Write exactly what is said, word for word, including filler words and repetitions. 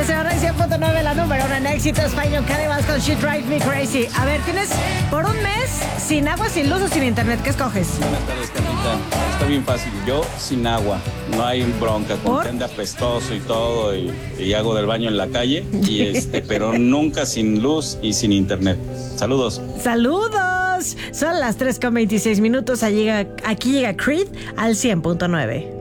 Es hora cien punto nueve, la número uno en éxitos. Final Cannibals con She Drives Me Crazy. A ver, tienes por un mes sin agua, sin luz o sin internet. ¿Qué escoges? Buenas tardes, Carlita. Está bien fácil. Yo sin agua. No hay bronca. Con que anda apestoso y todo. Y, y hago del baño en la calle. Y este, pero nunca sin luz y sin internet. Saludos. ¡Saludos! Son las tres con veintiséis minutos. Aquí llega, aquí llega Creed al cien punto nueve.